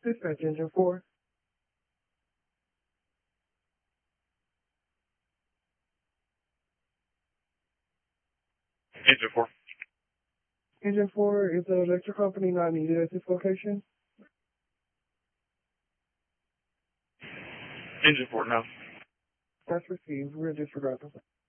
Dispatch engine 4. Engine 4. Engine 4, is the electric company not needed at this location? Engine 4, no. That's received. We're disregarding.